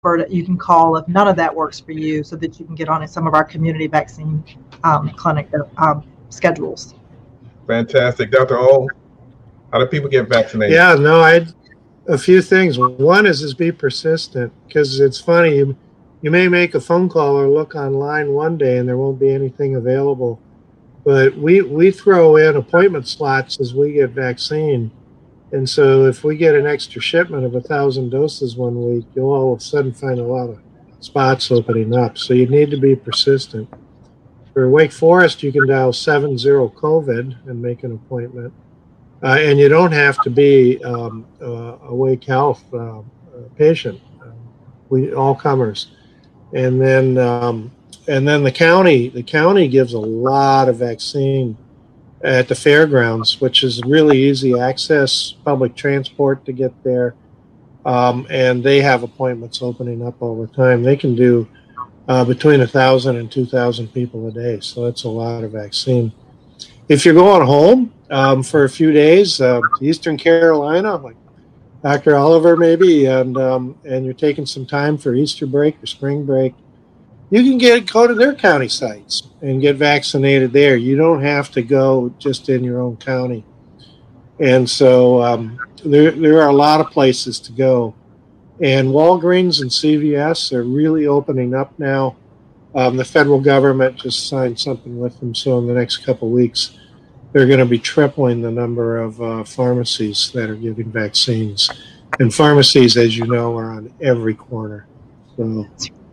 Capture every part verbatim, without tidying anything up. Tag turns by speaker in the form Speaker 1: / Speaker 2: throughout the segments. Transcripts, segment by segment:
Speaker 1: that you can call if none of that works for you, so that you can get on some of our community vaccine um, clinic um, schedules.
Speaker 2: Fantastic. Doctor O, how do people get vaccinated?
Speaker 3: Yeah, no, I a few things. One is is be persistent, because it's funny. You, you may make a phone call or look online one day and there won't be anything available. But we, we throw in appointment slots as we get vaccine. And so if we get an extra shipment of a thousand doses one week, you'll all of a sudden find a lot of spots opening up. So you need to be persistent. For Wake Forest, you can dial seven zero COVID and make an appointment. Uh, and you don't have to be um, uh, a Wake Health uh, patient. Uh, we all comers. And then um, and then the county, the county gives a lot of vaccine at the fairgrounds, which is really easy access, public transport to get there. Um, and they have appointments opening up all the time. They can do uh, between one thousand and two thousand people a day. So that's a lot of vaccine. If you're going home um, for a few days, uh, to Eastern Carolina, like Doctor Oliver maybe, and um, and you're taking some time for Easter break or spring break, you can get go to their county sites and get vaccinated there. You don't have to go just in your own county. And so um, there there are a lot of places to go. And Walgreens and C V S are really opening up now. Um, the federal government just signed something with them, so in the next couple of weeks, they're going to be tripling the number of uh, pharmacies that are giving vaccines. And pharmacies, as you know, are on every corner. So.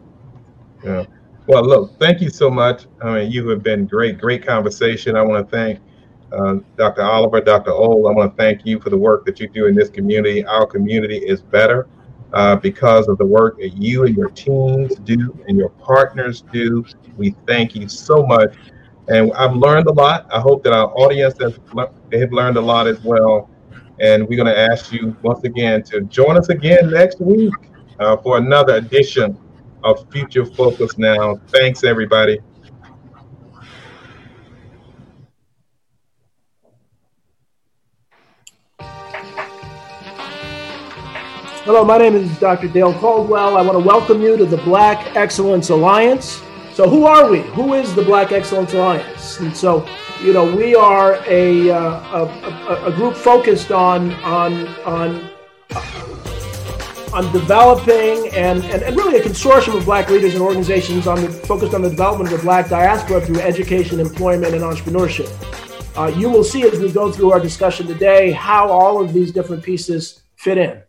Speaker 2: Yeah. Well, look, thank you so much. I mean, you have been great, great conversation. I want to thank uh, Doctor Oliver, Doctor O. I want to thank you for the work that you do in this community. Our community is better uh, because of the work that you and your teams do and your partners do. We thank you so much. And I've learned a lot. I hope that our audience has they have learned a lot as well. And we're going to ask you once again to join us again next week uh, for another edition of Future Focus Now. Thanks, everybody.
Speaker 4: Hello, my name is Doctor Dale Caldwell. I want to welcome you to the Black Excellence Alliance. So who are we? Who is the Black Excellence Alliance? And so, you know, we are a uh, a, a, a group focused on on on on developing and, and, and really a consortium of Black leaders and organizations on the, focused on the development of the Black diaspora through education, employment, and entrepreneurship. Uh, you will see as we go through our discussion today how all of these different pieces fit in.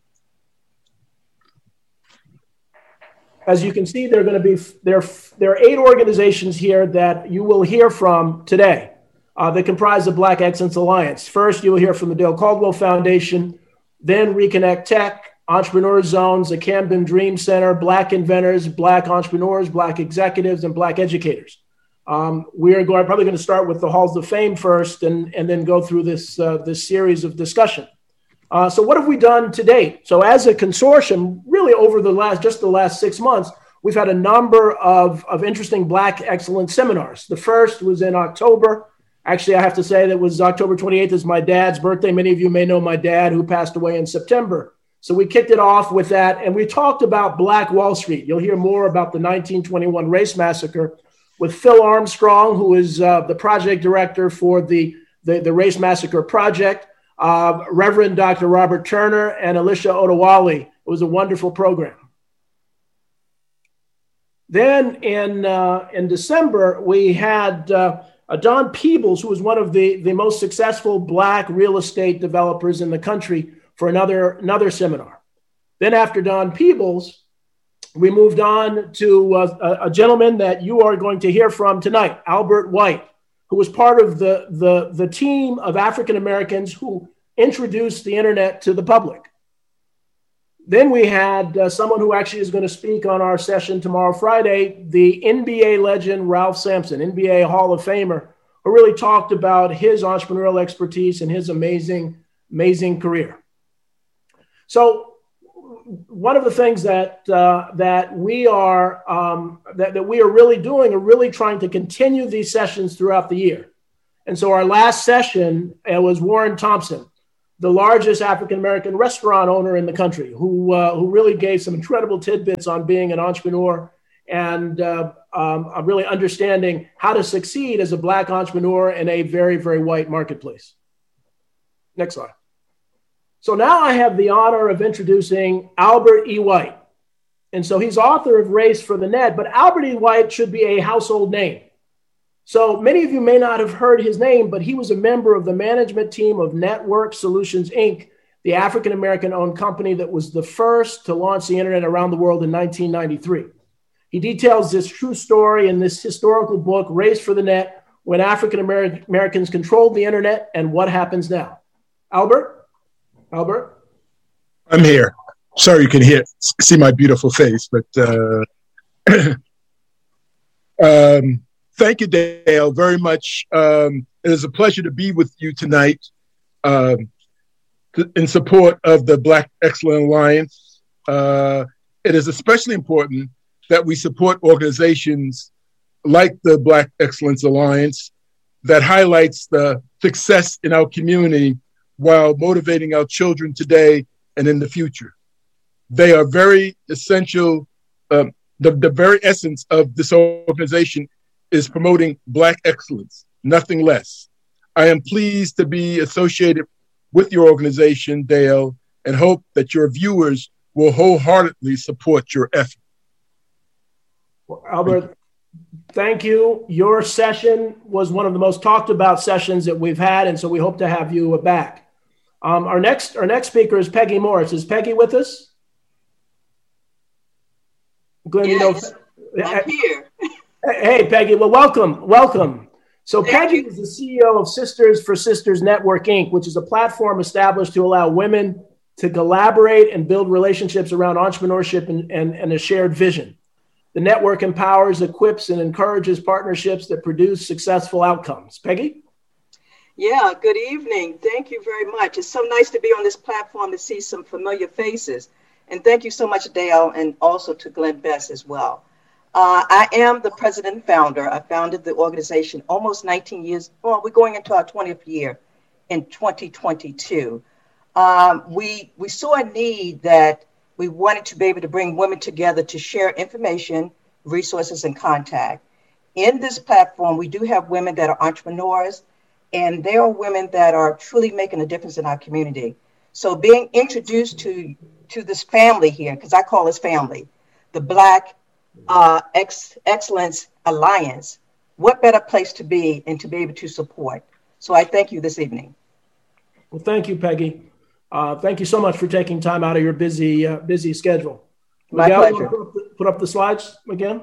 Speaker 4: As you can see, there are going to be there, there are eight organizations here that you will hear from today uh, that comprise the Black Excellence Alliance. First, you will hear from the Dale Caldwell Foundation, then Reconnect Tech, Entrepreneur Zones, the Camden Dream Center, Black Inventors, Black Entrepreneurs, Black Executives, and Black Educators. Um, we are going, probably going to start with the Halls of Fame first and, and then go through this, uh, this series of discussion. Uh, so what have we done to date? So as a consortium, really over the last, just the last six months, we've had a number of, of interesting Black Excellence seminars. The first was in October. Actually, I have to say that was October twenty-eighth is my dad's birthday. Many of you may know my dad, who passed away in September. So we kicked it off with that, and we talked about Black Wall Street. You'll hear more about the nineteen twenty-one race massacre with Phil Armstrong, who is uh, the project director for the, the, the Race Massacre Project. Uh, Reverend Doctor Robert Turner and Alicia Otawale. It was a wonderful program. Then in uh, in December, we had uh, Don Peebles, who was one of the, the most successful Black real estate developers in the country, for another, another seminar. Then after Don Peebles, we moved on to uh, a, a gentleman that you are going to hear from tonight, Albert White, who was part of the, the, the team of African Americans who introduced the internet to the public. Then we had uh, someone who actually is going to speak on our session tomorrow, Friday, the N B A legend, Ralph Sampson, N B A Hall of Famer, who really talked about his entrepreneurial expertise and his amazing, amazing career. So one of the things that uh, that we are um, that, that we are really doing are really trying to continue these sessions throughout the year. And so our last session uh, was Warren Thompson. the largest African-American restaurant owner in the country, who, uh, who really gave some incredible tidbits on being an entrepreneur and uh, um, really understanding how to succeed as a Black entrepreneur in a very, very white marketplace. Next slide. So now I have the honor of introducing Albert E. White. And so he's author of Race for the Net, but Albert E. White should be a household name. So many of you may not have heard his name, but he was a member of the management team of Network Solutions, Incorporated, the African-American owned company that was the first to launch the internet around the world in nineteen ninety-three. He details this true story in this historical book, Race for the Net, when African Americans controlled the internet and what happens now. Albert? Albert?
Speaker 5: I'm here. Sorry you can hear, see my beautiful face, but uh, um, thank you, Dale, very much. Um, it is a pleasure to be with you tonight um, in support of the Black Excellence Alliance. Uh, it is especially important that we support organizations like the Black Excellence Alliance that highlights the success in our community while motivating our children today and in the future. They are very essential. Um, the, the very essence of this organization is promoting Black excellence, nothing less. I am pleased to be associated with your organization, Dale, and hope that your viewers will wholeheartedly support your effort.
Speaker 4: Well, Albert, thank you. Your session was one of the most talked about sessions that we've had, and so we hope to have you back. Um, our next our next speaker is Peggy Morris. Is Peggy with us? Glenn,
Speaker 6: yes,
Speaker 4: you know,
Speaker 6: I'm here.
Speaker 4: Hey, Peggy. Well, welcome, welcome. So
Speaker 6: Thank
Speaker 4: Peggy
Speaker 6: you.
Speaker 4: is the C E O of Sisters for Sisters Network, Incorporated, which is a platform established to allow women to collaborate and build relationships around entrepreneurship and, and, and a shared vision. The network empowers, equips, and encourages partnerships that produce successful outcomes. Peggy?
Speaker 6: Yeah, good evening. Thank you very much. It's so nice to be on this platform to see some familiar faces. And thank you so much, Dale, and also to Glenn Bess as well. Uh, I am the president and founder. I founded the organization almost nineteen years. Well, we're going into our twentieth year in twenty twenty-two. Um, we, we saw a need that we wanted to be able to bring women together to share information, resources, and contact. In this platform, we do have women that are entrepreneurs, and there are women that are truly making a difference in our community. So being introduced to, to this family here, because I call this family, the Black uh, Ex- Excellence Alliance, what better place to be and to be able to support? So I thank you this evening.
Speaker 4: Well, thank you, Peggy. Uh, thank you so much for taking time out of your busy uh, busy schedule.
Speaker 6: My
Speaker 4: Miguel,
Speaker 6: pleasure.
Speaker 4: Put up, the, put up the slides again.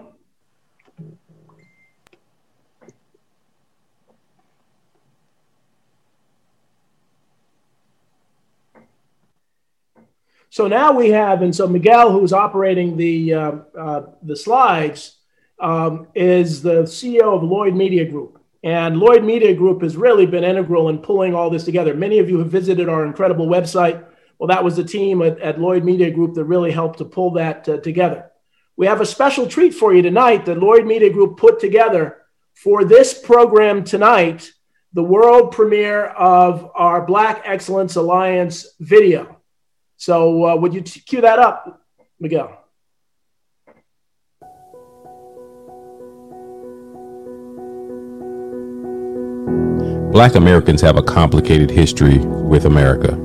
Speaker 4: So now we have, and so Miguel, who's operating the uh, uh, the slides, um, is the C E O of Lloyd Media Group. And Lloyd Media Group has really been integral in pulling all this together. Many of you have visited our incredible website. Well, that was the team at, at Lloyd Media Group that really helped to pull that uh, together. We have a special treat for you tonight that Lloyd Media Group put together for this program tonight, the world premiere of our Black Excellence Alliance video. So uh, would you t- cue that up, Miguel?
Speaker 7: Black Americans have a complicated history with America.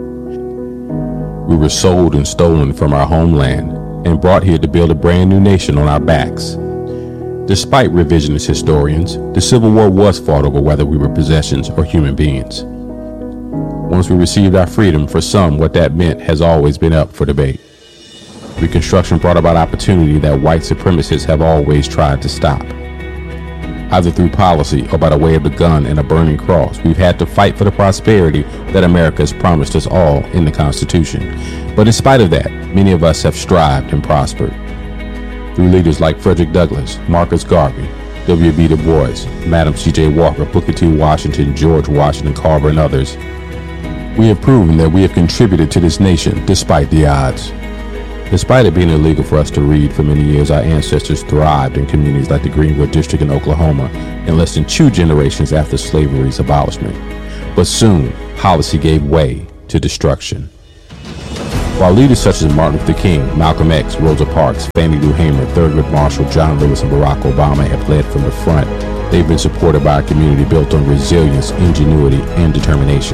Speaker 7: We were sold and stolen from our homeland and brought here to build a brand new nation on our backs. Despite revisionist historians, the Civil War was fought over whether we were possessions or human beings. Once we received our freedom, for some, what that meant has always been up for debate. Reconstruction brought about opportunity that white supremacists have always tried to stop. Either through policy or by the way of the gun and a burning cross, we've had to fight for the prosperity that America has promised us all in the Constitution. But in spite of that, many of us have strived and prospered. Through leaders like Frederick Douglass, Marcus Garvey, W B Du Bois, Madam C J Walker, Booker T. Washington, George Washington Carver, and others, we have proven that we have contributed to this nation despite the odds. Despite it being illegal for us to read for many years, our ancestors thrived in communities like the Greenwood District in Oklahoma in less than two generations after slavery's abolishment. But soon, policy gave way to destruction. While leaders such as Martin Luther King, Malcolm X, Rosa Parks, Fannie Lou Hamer, Thurgood Marshall, John Lewis, and Barack Obama have led from the front, they've been supported by a community built on resilience, ingenuity, and determination.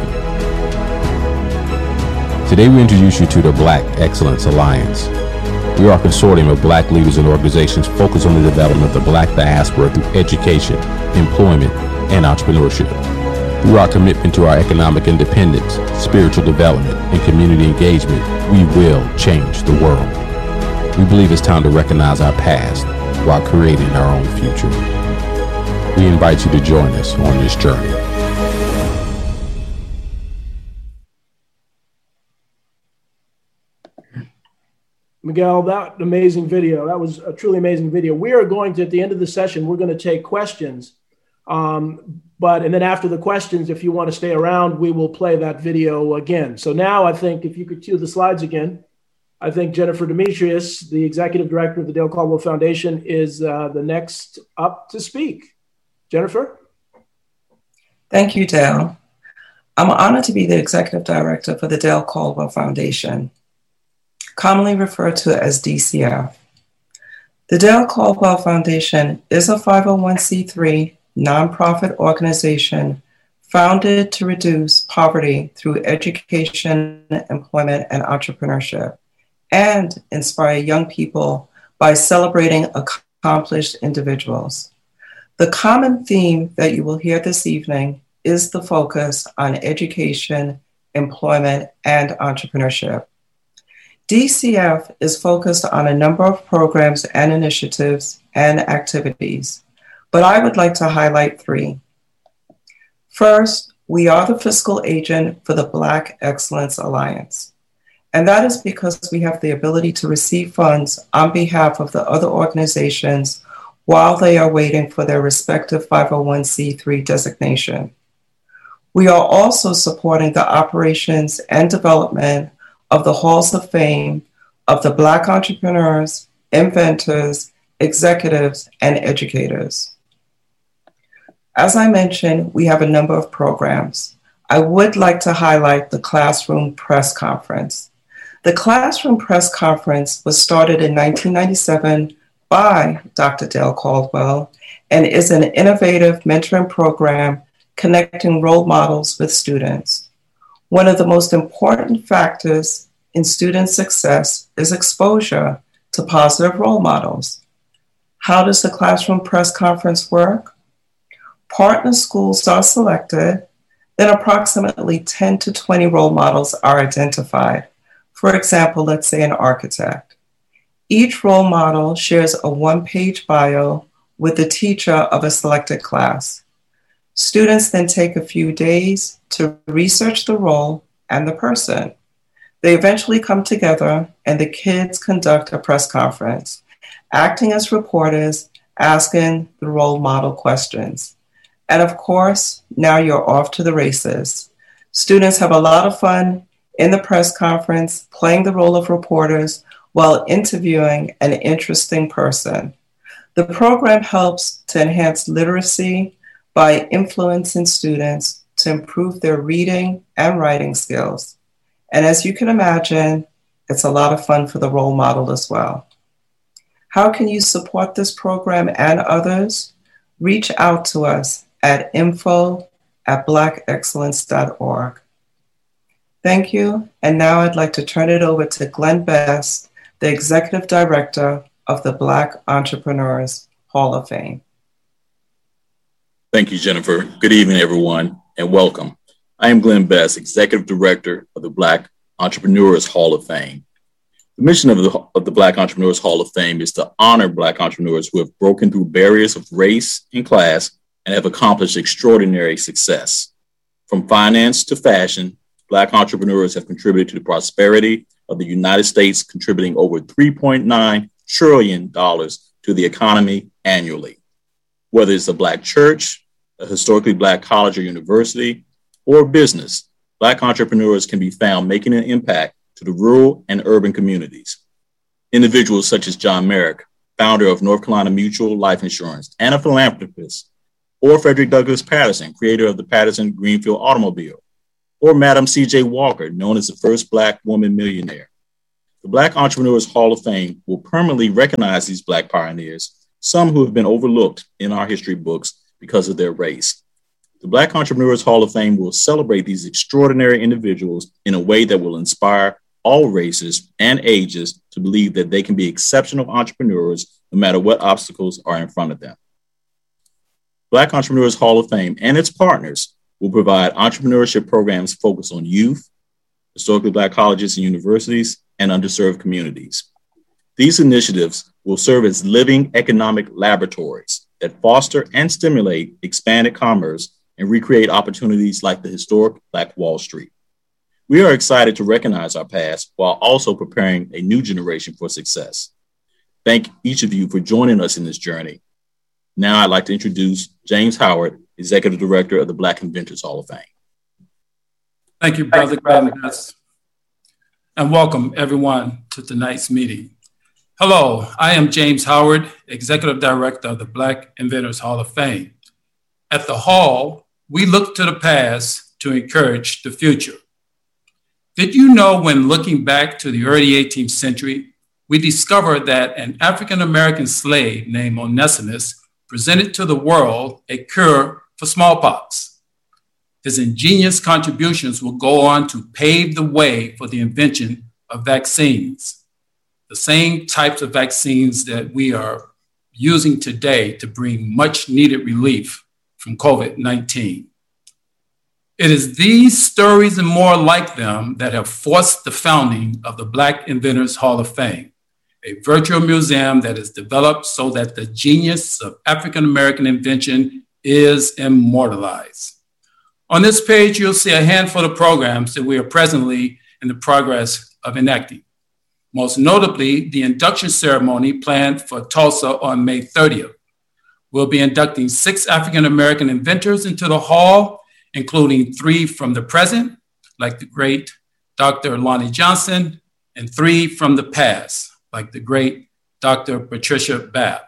Speaker 7: Today we introduce you to the Black Excellence Alliance. We are a consortium of black leaders and organizations focused on the development of the black diaspora through education, employment, and entrepreneurship. Through our commitment to our economic independence, spiritual development, and community engagement, we will change the world. We believe it's time to recognize our past while creating our own future. We invite you to join us on this journey.
Speaker 4: Miguel, that amazing video. That was a truly amazing video. We are going to, at the end of the session, we're going to take questions. Um, but, and then after the questions, if you want to stay around, we will play that video again. So now I think if you could cue the slides again, I think Jennifer Demetrius, the executive director of the Dale Caldwell Foundation, is uh, the next up to speak. Jennifer?
Speaker 8: Thank you, Dale. I'm honored to be the executive director for the Dale Caldwell Foundation, commonly referred to as D C F. The Dale Caldwell Foundation is a five oh one c three nonprofit organization founded to reduce poverty through education, employment, and entrepreneurship, and inspire young people by celebrating accomplished individuals. The common theme that you will hear this evening is the focus on education, employment, and entrepreneurship. D C F is focused on a number of programs and initiatives and activities, but I would like to highlight three. First, we are the fiscal agent for the Black Excellence Alliance, and that is because we have the ability to receive funds on behalf of the other organizations while they are waiting for their respective five oh one c three designation. We are also supporting the operations and development of the Halls of Fame of the Black entrepreneurs, inventors, executives, and educators. As I mentioned, we have a number of programs. I would like to highlight the Classroom Press Conference. The Classroom Press Conference was started in nineteen ninety-seven by Doctor Dale Caldwell and is an innovative mentoring program connecting role models with students. One of the most important factors in student success is exposure to positive role models. How does the Classroom Press Conference work? Partner schools are selected, then approximately ten to twenty role models are identified. For example, let's say an architect. Each role model shares a one-page bio with the teacher of a selected class. Students then take a few days to research the role and the person. They eventually come together and the kids conduct a press conference, acting as reporters, asking the role model questions. And of course, now you're off to the races. Students have a lot of fun in the press conference, playing the role of reporters while interviewing an interesting person. The program helps to enhance literacy by influencing students to improve their reading and writing skills. And as you can imagine, it's a lot of fun for the role model as well. How can you support this program and others? Reach out to us at info at black excellence dot org. Thank you. And now I'd like to turn it over to Glenn Best, the Executive Director of the Black Entrepreneurs Hall of Fame.
Speaker 9: Thank you, Jennifer. Good evening, everyone, and welcome. I am Glenn Best, Executive Director of the Black Entrepreneurs Hall of Fame. The mission of the, of the Black Entrepreneurs Hall of Fame is to honor Black entrepreneurs who have broken through barriers of race and class and have accomplished extraordinary success. From finance to fashion, Black entrepreneurs have contributed to the prosperity of the United States, contributing over three point nine trillion dollars to the economy annually. Whether it's a Black church, a historically Black college or university, or business, Black entrepreneurs can be found making an impact to the rural and urban communities. Individuals such as John Merrick, founder of North Carolina Mutual Life Insurance and a philanthropist, or Frederick Douglass Patterson, creator of the Patterson Greenfield automobile, or Madam C J Walker, known as the first Black woman millionaire. The Black Entrepreneurs Hall of Fame will permanently recognize these Black pioneers, some who have been overlooked in our history books because of their race. The Black Entrepreneurs Hall of Fame will celebrate these extraordinary individuals in a way that will inspire all races and ages to believe that they can be exceptional entrepreneurs no matter what obstacles are in front of them. Black Entrepreneurs Hall of Fame and its partners will provide entrepreneurship programs focused on youth, historically Black colleges and universities, and underserved communities. These initiatives will serve as living economic laboratories that foster and stimulate expanded commerce and recreate opportunities like the historic Black Wall Street. We are excited to recognize our past while also preparing a new generation for success. Thank each of you for joining us in this journey. Now I'd like to introduce James Howard, Executive Director of the Black Inventors Hall of Fame.
Speaker 10: Thank you, Brother Glenbess, and welcome everyone to tonight's meeting. Hello, I am James Howard, Executive Director of the Black Inventors Hall of Fame. At the Hall, we look to the past to encourage the future. Did you know when looking back to the early eighteenth century, we discovered that an African-American slave named Onesimus presented to the world a cure for smallpox. His ingenious contributions will go on to pave the way for the invention of vaccines, the same types of vaccines that we are using today to bring much needed relief from COVID nineteen. It is these stories and more like them that have forced the founding of the Black Inventors Hall of Fame, a virtual museum that is developed so that the genius of African-American invention is immortalized. On this page, you'll see a handful of programs that we are presently in the progress of enacting. Most notably, the induction ceremony planned for Tulsa on May thirtieth. We'll be inducting six African-American inventors into the hall, including three from the present, like the great Doctor Lonnie Johnson, and three from the past, like the great Doctor Patricia Babb.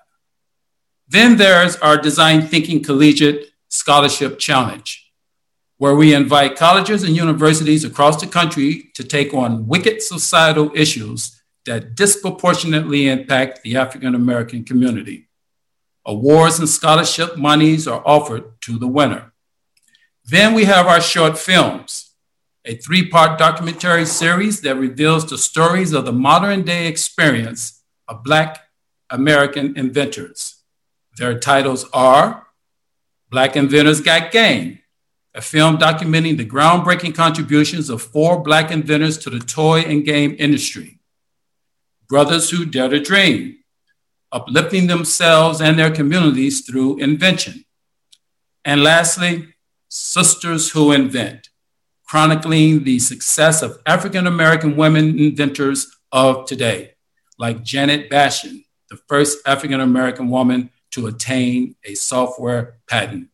Speaker 10: Then there's our Design Thinking Collegiate Scholarship Challenge, where we invite colleges and universities across the country to take on wicked societal issues that disproportionately impact the African-American community. Awards and scholarship monies are offered to the winner. Then we have our short films, a three-part documentary series that reveals the stories of the modern day experience of Black American inventors. Their titles are Black Inventors Got Game, a film documenting the groundbreaking contributions of four Black inventors to the toy and game industry. Brothers Who Dare to Dream, uplifting themselves and their communities through invention. And lastly, Sisters Who Invent, chronicling the success of African-American women inventors of today, like Janet Bastion, the first African-American woman to attain a software patent.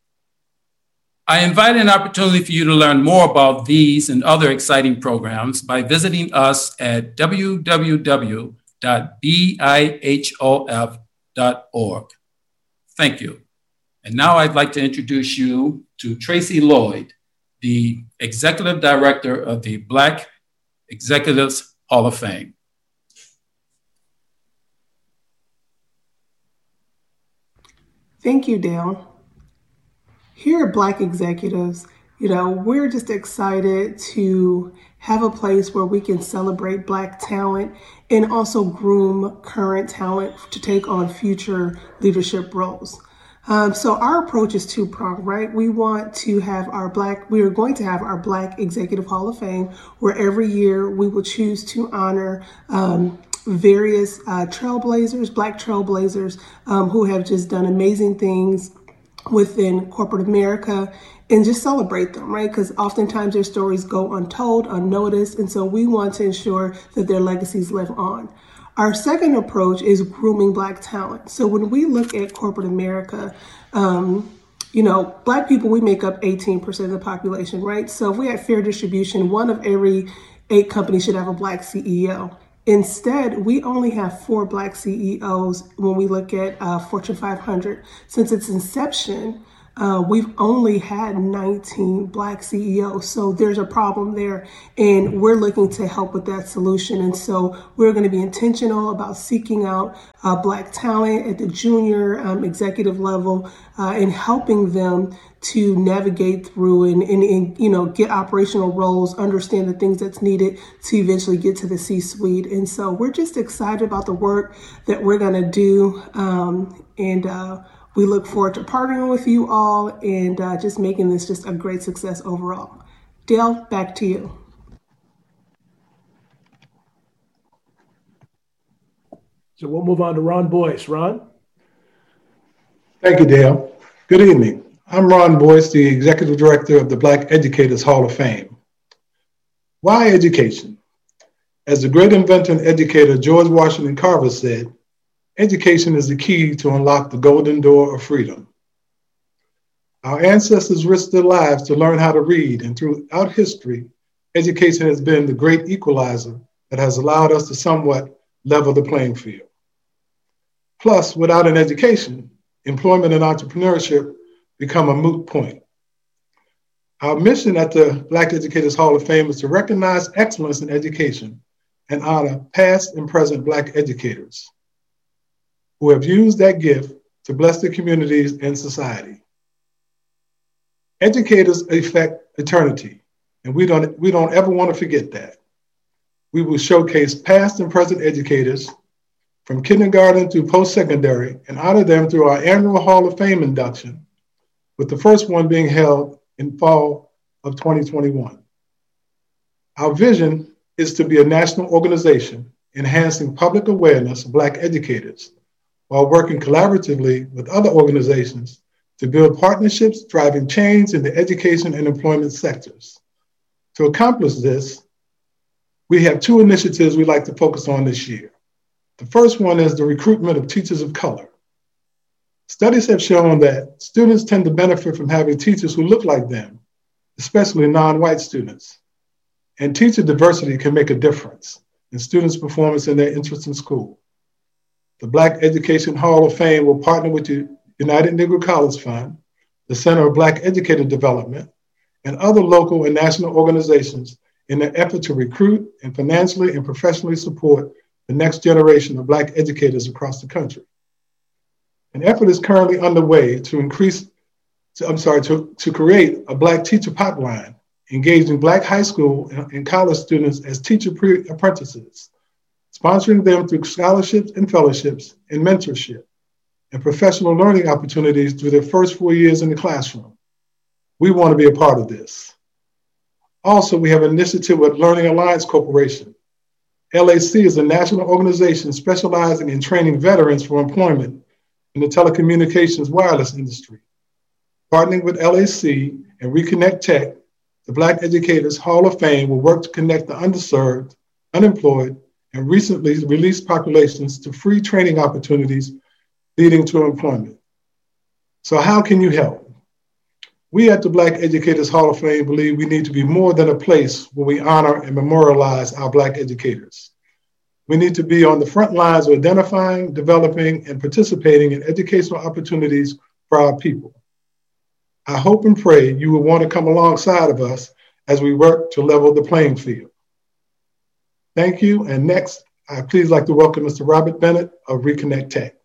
Speaker 10: I invite an opportunity for you to learn more about these and other exciting programs by visiting us at w w w dot b i h o f dot org. Thank you. And now I'd like to introduce you to Tracy Lloyd, the Executive Director of the Black Executives Hall of Fame.
Speaker 11: Thank you, Dale. Here at Black Executives, you know, we're just excited to have a place where we can celebrate Black talent and also groom current talent to take on future leadership roles. Um, so our approach is two-pronged, right? We want to have our Black, we are going to have our Black Executive Hall of Fame, where every year we will choose to honor um, various uh, trailblazers, Black trailblazers, um, who have just done amazing things within corporate America, and just celebrate them, right? Because oftentimes their stories go untold, unnoticed, and so we want to ensure that their legacies live on. Our second approach is grooming Black talent. So when we look at corporate America, um, you know, Black people, we make up eighteen percent of the population, right? So if we had fair distribution, one of every eight companies should have a Black C E O. Instead, we only have four Black C E Os when we look at uh, Fortune five hundred. Since its inception, uh, we've only had nineteen Black C E Os. So there's a problem there, and we're looking to help with that solution. And so we're going to be intentional about seeking out uh, Black talent at the junior um, executive level uh, and helping them to navigate through and, and, and, you know, get operational roles, understand the things that's needed to eventually get to the C-suite. And so we're just excited about the work that we're going to do. Um, and uh, we look forward to partnering with you all and uh, just making this just a great success overall. Dale, back to you.
Speaker 4: So we'll move on to Ron Boyce. Ron?
Speaker 12: Thank you, Dale. Good evening. I'm Ron Boyce, the Executive Director of the Black Educators Hall of Fame. Why education? As the great inventor and educator George Washington Carver said, education is the key to unlock the golden door of freedom. Our ancestors risked their lives to learn how to read, and throughout history, education has been the great equalizer that has allowed us to somewhat level the playing field. Plus, without an education, employment and entrepreneurship become a moot point. Our mission at the Black Educators Hall of Fame is to recognize excellence in education and honor past and present Black educators who have used that gift to bless their communities and society. Educators affect eternity, and we don't, we don't ever want to forget that. We will showcase past and present educators from kindergarten to post-secondary and honor them through our annual Hall of Fame induction, with the first one being held in fall of twenty twenty-one. Our vision is to be a national organization enhancing public awareness of Black educators while working collaboratively with other organizations to build partnerships driving change in the education and employment sectors. To accomplish this, we have two initiatives we'd like to focus on this year. The first one is the recruitment of teachers of color. Studies have shown that students tend to benefit from having teachers who look like them, especially non-white students. And teacher diversity can make a difference in students' performance and their interest in school. The Black Education Hall of Fame will partner with the United Negro College Fund, the Center of Black Educator Development, and other local and national organizations in an effort to recruit and financially and professionally support the next generation of Black educators across the country. An effort is currently underway to increase, to, I'm sorry, to, to create a Black teacher pipeline, engaging Black high school and, and college students as teacher apprentices, sponsoring them through scholarships and fellowships and mentorship and professional learning opportunities through their first four years in the classroom. We want to be a part of this. Also, we have an initiative with Learning Alliance Corporation. L A C is a national organization specializing in training veterans for employment in the telecommunications wireless industry. Partnering with L A C and Reconnect Tech, the Black Educators Hall of Fame will work to connect the underserved, unemployed, and recently released populations to free training opportunities leading to employment. So how can you help? We at the Black Educators Hall of Fame believe we need to be more than a place where we honor and memorialize our Black educators. We need to be on the front lines of identifying, developing, and participating in educational opportunities for our people. I hope and pray you will want to come alongside of us as we work to level the playing field. Thank you, and next, I'd please like to welcome Mister Robert Bennett of Reconnect Tech.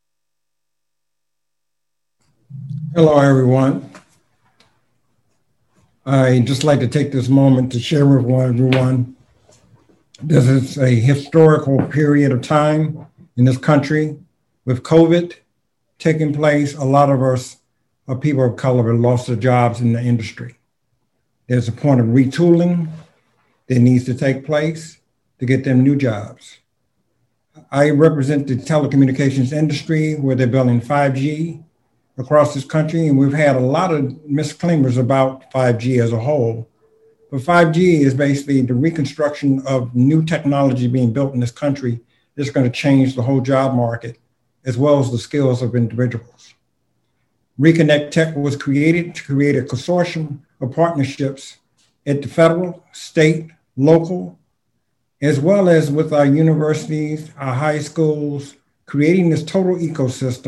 Speaker 13: Hello, everyone. I'd just like to take this moment to share with everyone, this is a historical period of time in this country. With COVID taking place, a lot of us, are people of color, have lost their jobs in the industry. There's a point of retooling that needs to take place to get them new jobs. I represent the telecommunications industry where they're building five G across this country, and we've had a lot of misclaimers about five G as a whole. But five G is basically the reconstruction of new technology being built in this country that's going to change the whole job market, as well as the skills of individuals. Reconnect Tech was created to create a consortium of partnerships at the federal, state, local, as well as with our universities, our high schools, creating this total ecosystem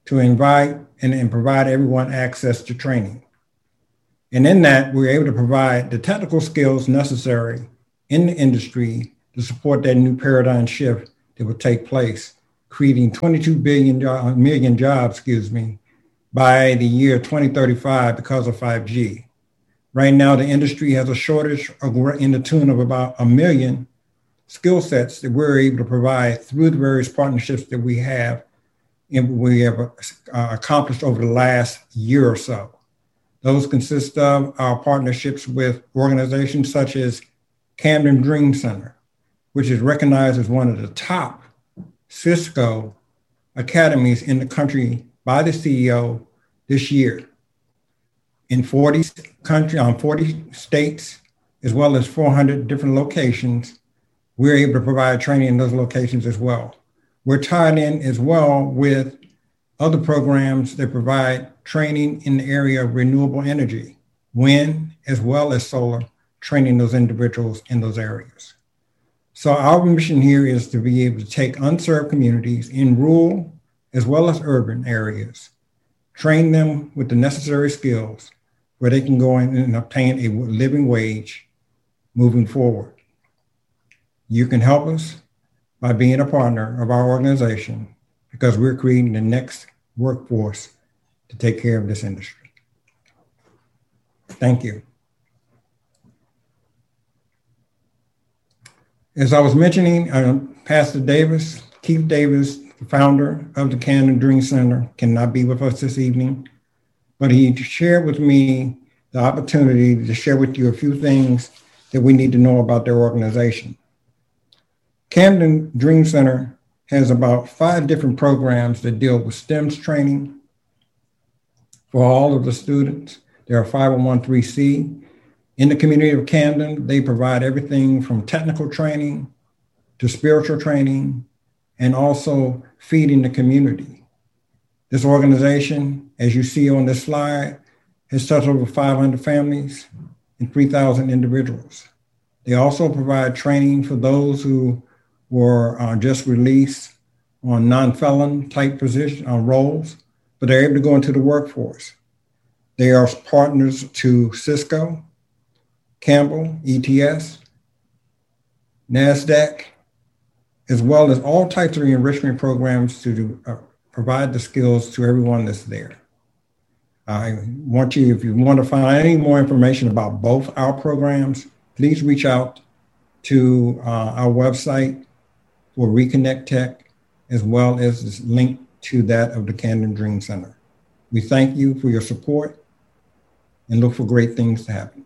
Speaker 13: to invite and, and provide everyone access to training. And in that, we're able to provide the technical skills necessary in the industry to support that new paradigm shift that will take place, creating twenty-two billion million jobs, excuse me, by the year twenty thirty-five because of five G. Right now, the industry has a shortage of, in the tune of about a million skill sets that we're able to provide through the various partnerships that we have and we have uh, accomplished over the last year or so. Those consist of our partnerships with organizations such as Camden Dream Center, which is recognized as one of the top Cisco academies in the country by the C E O this year. In forty country, on forty states, as well as four hundred different locations, we're able to provide training in those locations as well. We're tied in as well with other programs that provide training in the area of renewable energy, wind, as well as solar, training those individuals in those areas. So our mission here is to be able to take unserved communities in rural as well as urban areas, train them with the necessary skills where they can go in and obtain a living wage moving forward. You can help us by being a partner of our organization because we're creating the next workforce to take care of this industry. Thank you. As I was mentioning, uh, Pastor Davis, Keith Davis, the founder of the Camden Dream Center, cannot be with us this evening, but he shared with me the opportunity to share with you a few things that we need to know about their organization. Camden Dream Center has about five different programs that deal with STEMS training for all of the students. They're a five oh one c. In the community of Camden, they provide everything from technical training to spiritual training and also feeding the community. This organization, as you see on this slide, has touched over five hundred families and three thousand individuals. They also provide training for those who were uh, just released on non-felon type position uh, roles, but they're able to go into the workforce. They are partners to Cisco, Campbell, E T S, NASDAQ, as well as all types of enrichment programs to do, uh, provide the skills to everyone that's there. I want you, if you want to find any more information about both our programs, please reach out to uh, our website for Reconnect Tech, as well as this link to that of the Camden Dream Center. We thank you for your support and look for great things to happen.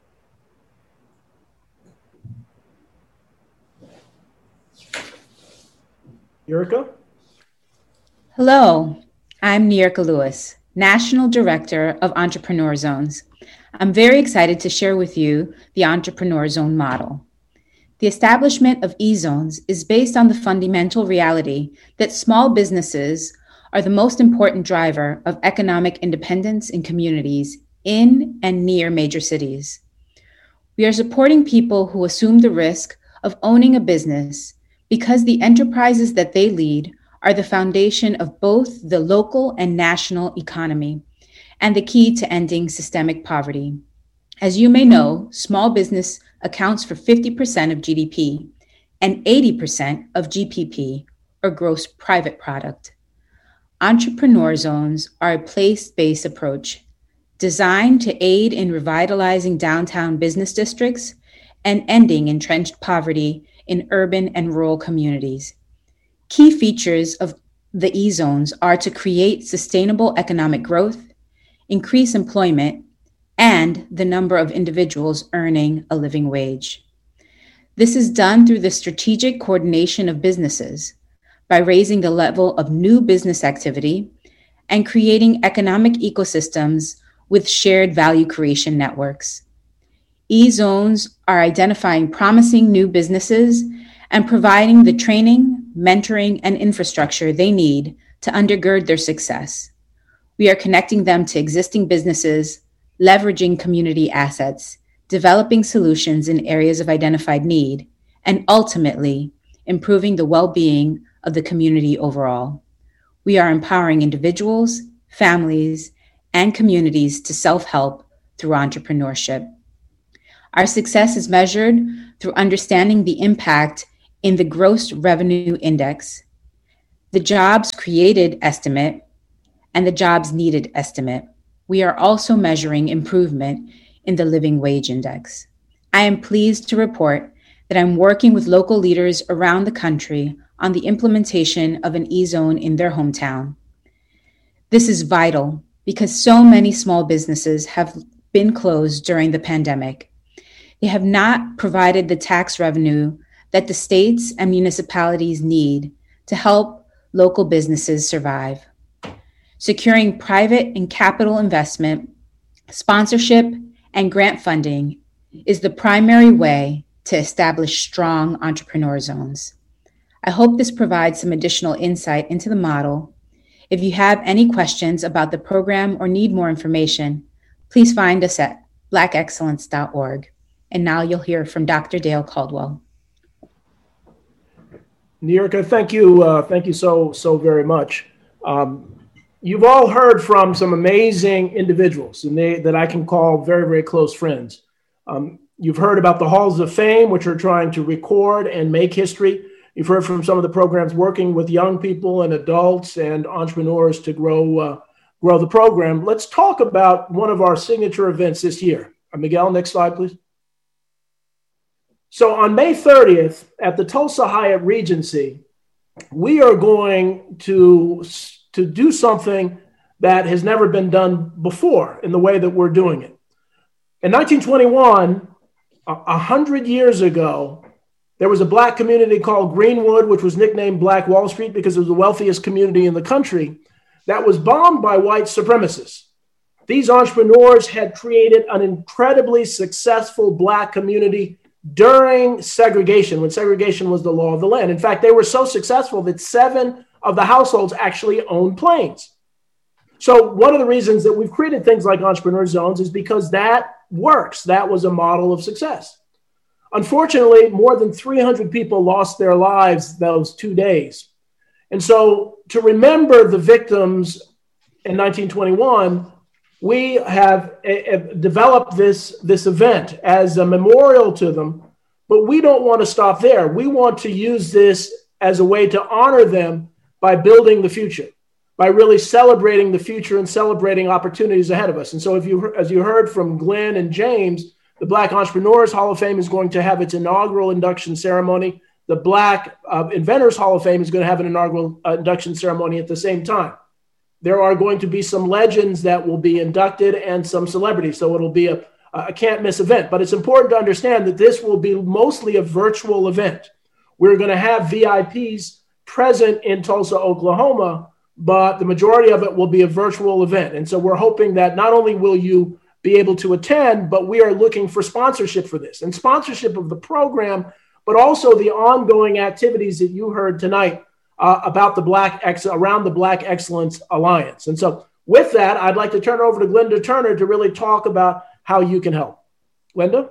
Speaker 4: Yurika?
Speaker 14: Hello, I'm Nierka Lewis, National Director of Entrepreneur Zones. I'm very excited to share with you the Entrepreneur Zone model. The establishment of E-Zones is based on the fundamental reality that small businesses are the most important driver of economic independence in communities in and near major cities. We are supporting people who assume the risk of owning a business because the enterprises that they lead are the foundation of both the local and national economy and the key to ending systemic poverty. As you may know, small business accounts for fifty percent of G D P and eighty percent of G P P, or gross private product. Entrepreneur zones are a place-based approach designed to aid in revitalizing downtown business districts and ending entrenched poverty in urban and rural communities. Key features of the E-Zones are to create sustainable economic growth, increase employment, and the number of individuals earning a living wage. This is done through the strategic coordination of businesses by raising the level of new business activity and creating economic ecosystems with shared value creation networks. E-Zones are identifying promising new businesses and providing the training, mentoring, and infrastructure they need to undergird their success. We are connecting them to existing businesses, leveraging community assets, developing solutions in areas of identified need, and ultimately improving the well-being of the community overall. we are empowering individuals, families, and communities to self-help through entrepreneurship. Our success is measured through understanding the impact in the Gross Revenue Index, the Jobs Created Estimate, and the Jobs Needed Estimate. We are also measuring improvement in the Living Wage Index. I am pleased to report that I'm working with local leaders around the country on the implementation of an e-zone in their hometown. This is vital because so many small businesses have been closed during the pandemic. They have not provided the tax revenue that the states and municipalities need to help local businesses survive. Securing private and capital investment, sponsorship, and grant funding is the primary way to establish strong entrepreneur zones. I hope this provides some additional insight into the model. If you have any questions about the program or need more information, please find us at black excellence dot org. And now you'll hear from Doctor Dale Caldwell.
Speaker 4: Nierka, thank you. Uh, thank you so, so very much. Um, you've all heard from some amazing individuals and they, that I can call very, very close friends. Um, you've heard about the Halls of Fame, which are trying to record and make history. You've heard from some of the programs working with young people and adults and entrepreneurs to grow, uh, grow the program. Let's talk about one of our signature events this year. Uh, Miguel, next slide, please. So on May thirtieth at the Tulsa Hyatt Regency, we are going to, to do something that has never been done before in the way that we're doing it. In nineteen twenty-one, a hundred years ago, there was a Black community called Greenwood, which was nicknamed Black Wall Street because it was the wealthiest community in the country, that was bombed by white supremacists. These entrepreneurs had created an incredibly successful Black community during segregation, when segregation was the law of the land. In fact, they were so successful that seven of the households actually owned planes. So one of the reasons that we've created things like Entrepreneur Zones is because that works. That was a model of success. Unfortunately, more than three hundred people lost their lives those two days. And so to remember the victims in nineteen twenty-one, we have uh, developed this, this event as a memorial to them, but we don't want to stop there. We want to use this as a way to honor them by building the future, by really celebrating the future and celebrating opportunities ahead of us. And so if you, as you heard from Glenn and James, the Black Entrepreneurs Hall of Fame is going to have its inaugural induction ceremony. The Black uh, Inventors Hall of Fame is going to have an inaugural uh, induction ceremony at the same time. There are going to be some legends that will be inducted and some celebrities. So it'll be a, a can't miss event, but it's important to understand that this will be mostly a virtual event. We're going to have V I Ps present in Tulsa, Oklahoma, but the majority of it will be a virtual event. And so we're hoping that not only will you be able to attend, but we are looking for sponsorship for this and sponsorship of the program, but also the ongoing activities that you heard tonight uh, about the Black Ex- around the Black Excellence Alliance. And so with that, I'd like to turn it over to Glenda Turner to really talk about how you can help. Glenda?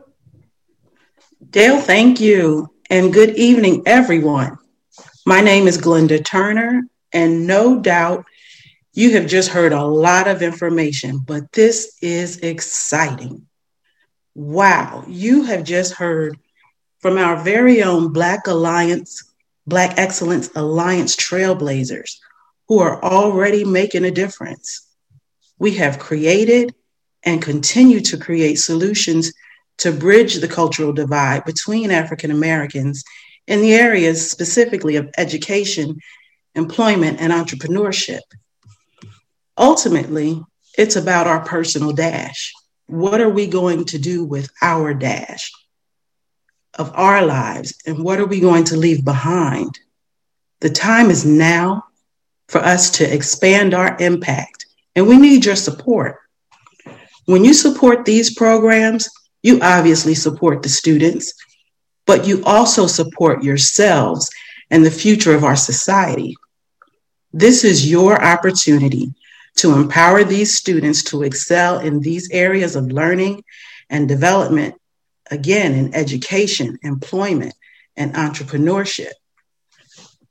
Speaker 15: Dale, thank you. And good evening, everyone. My name is Glenda Turner, and no doubt you have just heard a lot of information, but this is exciting. Wow, you have just heard from our very own Black Alliance, Black Excellence Alliance trailblazers who are already making a difference. We have created and continue to create solutions to bridge the cultural divide between African Americans in the areas specifically of education, employment, and entrepreneurship. Ultimately, it's about our personal dash. What are we going to do with our dash of our lives, and what are we going to leave behind? The time is now for us to expand our impact, and we need your support. When you support these programs, you obviously support the students, but you also support yourselves and the future of our society. This is your opportunity to empower these students to excel in these areas of learning and development, again, in education, employment, and entrepreneurship.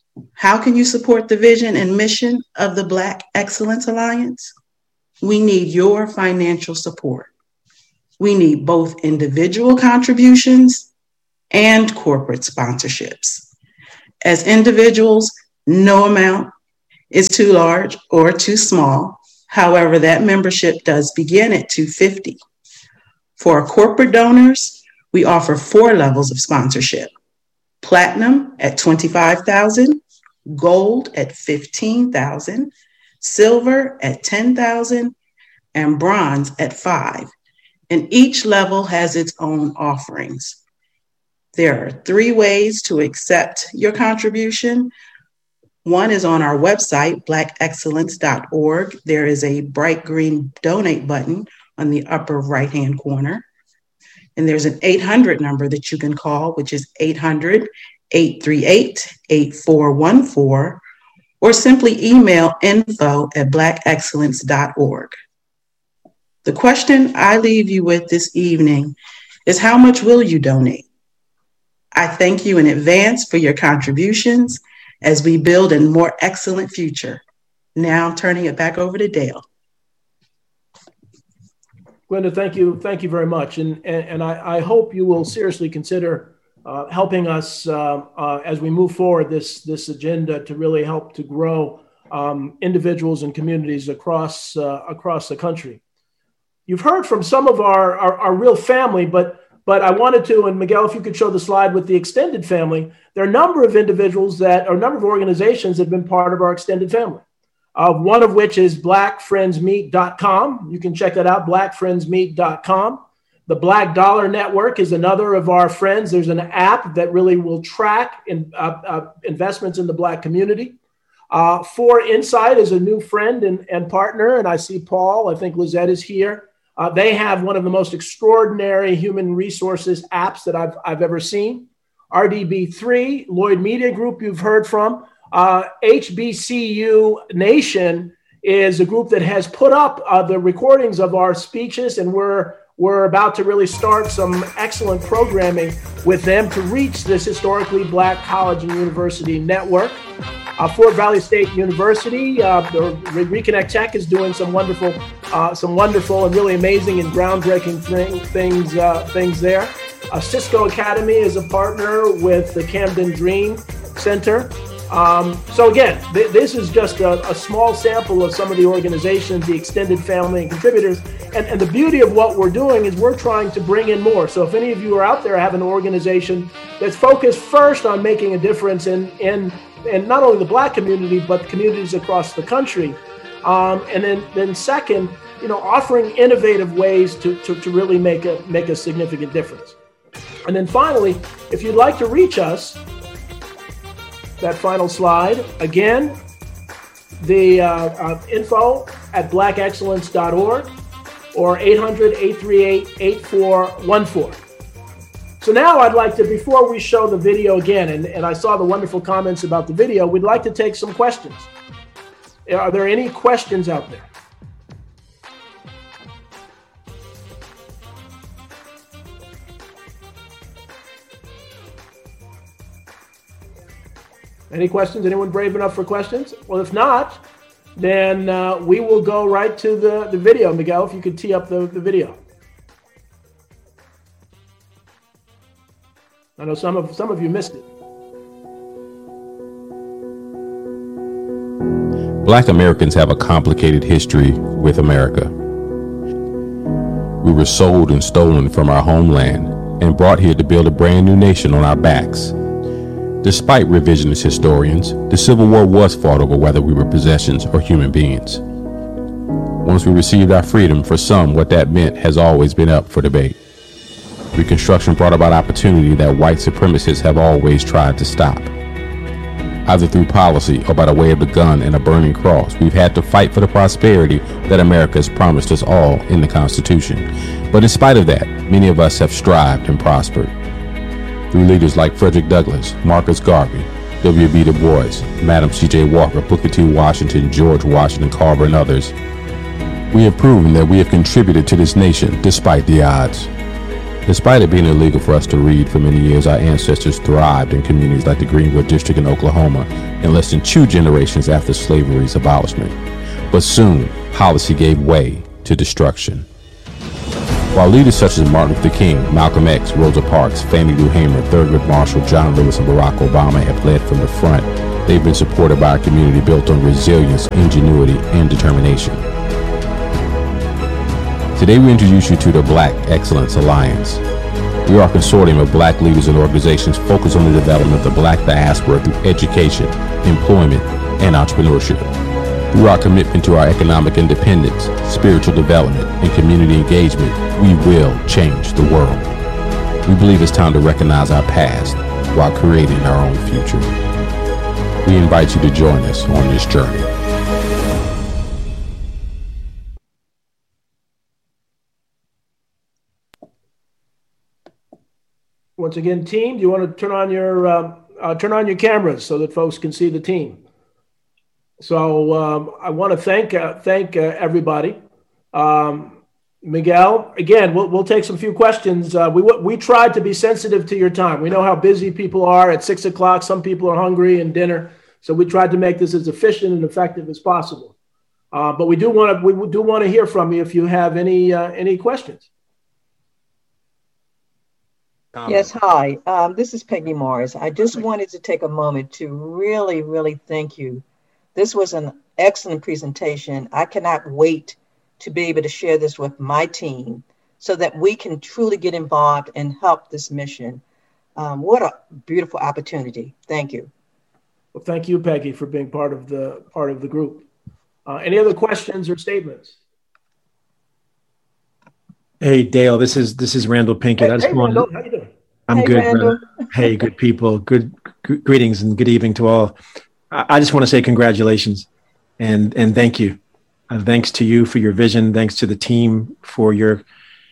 Speaker 15: How can you support the vision and mission of the Black Excellence Alliance? We need your financial support. We need both individual contributions and corporate sponsorships. As individuals, no amount is too large or too small. However, that membership does begin at two hundred fifty dollars. For our corporate donors, we offer four levels of sponsorship: platinum at twenty-five thousand dollars, gold at fifteen thousand dollars, silver at ten thousand dollars, and bronze at five thousand dollars. And each level has its own offerings. There are three ways to accept your contribution. One is on our website, black excellence dot org. There is a bright green donate button on the upper right-hand corner. And there's an eight hundred number that you can call, which is eight hundred, eight three eight, eight four one four, or simply email info at black excellence dot org. The question I leave you with this evening is, how much will you donate? I thank you in advance for your contributions as we build a more excellent future. Now I'm turning it back over to Dale.
Speaker 4: Glenda, thank you. Thank you very much. And, and, and I, I hope you will seriously consider uh, helping us uh, uh, as we move forward this, this agenda to really help to grow um, individuals and communities across, uh, across the country. You've heard from some of our, our, our real family, but, but I wanted to, and Miguel, if you could show the slide with the extended family, there are a number of individuals that, or a number of organizations that have been part of our extended family. Uh, one of which is black friends meet dot com. You can check that out, black friends meet dot com. The Black Dollar Network is another of our friends. There's an app that really will track in, uh, uh, investments in the Black community. Uh, For Insight is a new friend and, and partner, and I see Paul, I think Lizette is here. Uh, they have one of the most extraordinary human resources apps that I've, I've ever seen. R D B three, Lloyd Media Group, you've heard from. Uh, H B C U Nation is a group that has put up uh, the recordings of our speeches, and we're we're about to really start some excellent programming with them to reach this historically Black college and university network. Uh, Fort Valley State University, uh, the Reconnect Tech is doing some wonderful, uh, some wonderful and really amazing and groundbreaking thing, things uh, things there. Uh, Cisco Academy is a partner with the Camden Dream Center. Um, so again, th- this is just a, a small sample of some of the organizations, the extended family and contributors. And, and the beauty of what we're doing is we're trying to bring in more. So if any of you are out there have an organization that's focused first on making a difference in, in, in not only the Black community, but communities across the country. Um, and then, then second, you know, offering innovative ways to, to, to really make a, make a significant difference. And then finally, if you'd like to reach us, that final slide. Again, the uh, uh, info at black excellence dot org or eight hundred, eight three eight, eight four one four. So now I'd like to, before we show the video again, and, and I saw the wonderful comments about the video, we'd like to take some questions. Are there any questions out there? Any questions? Anyone brave enough for questions? Well, if not, then uh, we will go right to the, the video. Miguel, if you could tee up the, the video. I know some of some of you missed it.
Speaker 7: Black Americans have a complicated history with America. We were sold and stolen from our homeland and brought here to build a brand new nation on our backs. Despite revisionist historians, the Civil War was fought over whether we were possessions or human beings. Once we received our freedom, for some, what that meant has always been up for debate. Reconstruction brought about opportunity that white supremacists have always tried to stop. Either through policy or by the way of the gun and a burning cross, we've had to fight for the prosperity that America has promised us all in the Constitution. But in spite of that, many of us have strived and prospered. Through leaders like Frederick Douglass, Marcus Garvey, W B Du Bois, Madam C J Walker, Booker T. Washington, George Washington Carver, and others, we have proven that we have contributed to this nation despite the odds. Despite it being illegal for us to read for many years, our ancestors thrived in communities like the Greenwood District in Oklahoma in less than two generations after slavery's abolishment. But soon, policy gave way to destruction. While leaders such as Martin Luther King, Malcolm X, Rosa Parks, Fannie Lou Hamer, Thurgood Marshall, John Lewis, and Barack Obama have led from the front, they've been supported by a community built on resilience, ingenuity, and determination. Today we introduce you to the Black Excellence Alliance. We are a consortium of Black leaders and organizations focused on the development of the Black diaspora through education, employment, and entrepreneurship. Through our commitment to our economic independence, spiritual development, and community engagement, we will change the world. We believe it's time to recognize our past while creating our own future. We invite you to join us on this journey.
Speaker 4: Once again, team, do you want to turn on your uh, uh, turn on your cameras so that folks can see the team? So um, I want to thank uh, thank uh, everybody. Um, Miguel, again, we'll we'll take some few questions. Uh, we we tried to be sensitive to your time. We know how busy people are at six o'clock. Some people are hungry and dinner, so we tried to make this as efficient and effective as possible. Uh, but we do want to we do want to hear from you if you have any uh, any questions.
Speaker 6: Yes, hi. Um, this is Peggy Morris. I just wanted to take a moment to really, really thank you. This was an excellent presentation. I cannot wait to be able to share this with my team so that we can truly get involved and help this mission. Um, what a beautiful opportunity. Thank you.
Speaker 4: Well, thank you, Peggy, for being part of the part of the group. Uh, any other questions or statements?
Speaker 16: Hey, Dale, this is this is Randall Pinkett.
Speaker 4: Hey,
Speaker 16: I just
Speaker 4: hey,
Speaker 16: want
Speaker 4: Randall, how you doing?
Speaker 16: I'm
Speaker 6: Hey,
Speaker 16: good,
Speaker 6: Randall.
Speaker 16: brother. Hey, good people. Good g- greetings and good evening to all. I, I just want to say congratulations and and thank you. Uh, thanks to you for your vision. Thanks to the team for your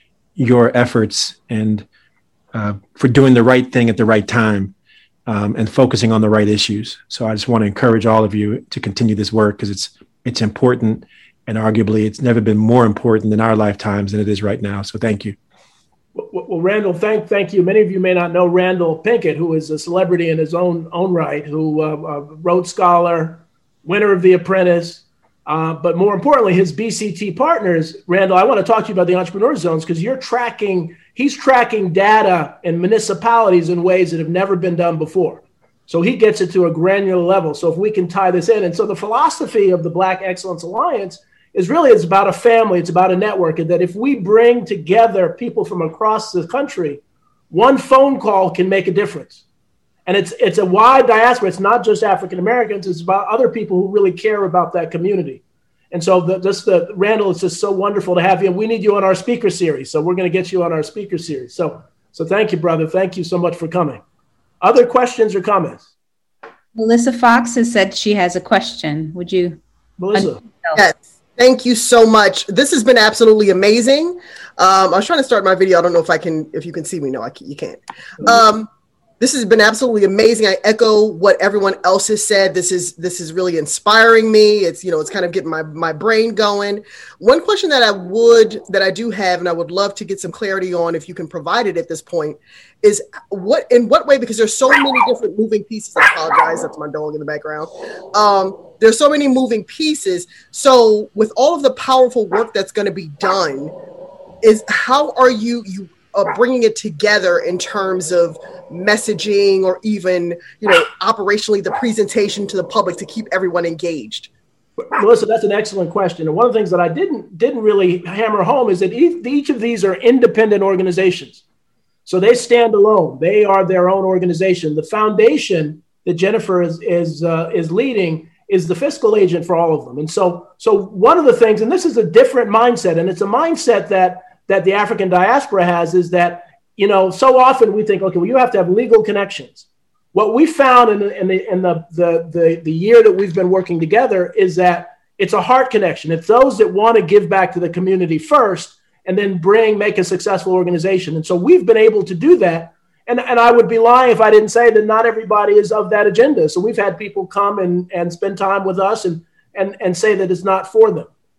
Speaker 16: your efforts and uh, for doing the right thing at the right time um, and focusing on the right issues. So I just want to encourage all of you to continue this work because it's it's important. And arguably, it's never been more important in our lifetimes than it is right now. So thank you.
Speaker 4: Well, well, Randall, thank thank you. Many of you may not know Randall Pinkett, who is a celebrity in his own own right, who uh, uh, Rhodes Scholar, winner of The Apprentice, uh, but more importantly, his B C T partners. Randall, I want to talk to you about the entrepreneur zones because you're tracking. He's tracking data in municipalities in ways that have never been done before. So he gets it to a granular level. So if we can tie this in, and so the philosophy of the Black Excellence Alliance is really, it's about a family, it's about a network, and that if we bring together people from across the country, one phone call can make a difference. And it's it's a wide diaspora. It's not just African Americans, it's about other people who really care about that community. And so the, just the Randall, it's just so wonderful to have you. And we need you on our speaker series. So we're going to get you on our speaker series. So so thank you, brother. Thank you so much for coming. Other questions or comments?
Speaker 14: Melissa Fox has said she has a question. Would you?
Speaker 4: Melissa.
Speaker 17: Yes. Thank you so much. This has been absolutely amazing. Um, I was trying to start my video. I don't know if I can, if you can see me. No, I can, you can't. Um, this has been absolutely amazing. I echo what everyone else has said. This is this is really inspiring me. It's, you know, it's kind of getting my, my brain going. One question that I would, that I do have, and I would love to get some clarity on if you can provide it at this point, is what, in what way, because there's so many different moving pieces. I apologize, that's my dog in the background. Um, there's so many moving pieces. So with all of the powerful work that's going to be done, is how are you, you uh, bringing it together in terms of messaging or even, you know, operationally the presentation to the public to keep everyone engaged?
Speaker 4: Melissa, that's an excellent question. And one of the things that I didn't didn't really hammer home is that each, each of these are independent organizations. So they stand alone. They are their own organization. The foundation that Jennifer is is uh, is leading is the fiscal agent for all of them. And so so one of the things, and this is a different mindset, and it's a mindset that that the African diaspora has, is that, you know, so often we think, okay, well, you have to have legal connections. What we found in the in the in the the the, the year that we've been working together is that it's a heart connection. It's those that want to give back to the community first, and then bring, make a successful organization. And so we've been able to do that. And, and I would be lying if I didn't say that not everybody is of that agenda. So we've had people come and, and spend time with us and, and, and say that it's not for them.